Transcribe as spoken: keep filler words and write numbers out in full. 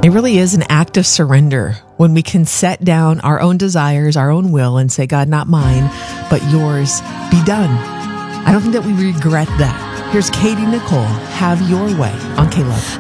It really is an act of surrender when we can set down our own desires, our own will, and say, God, not mine, but yours be done. I don't think that we regret that. Here's Katie Nicole, Have Your Way on K-Love.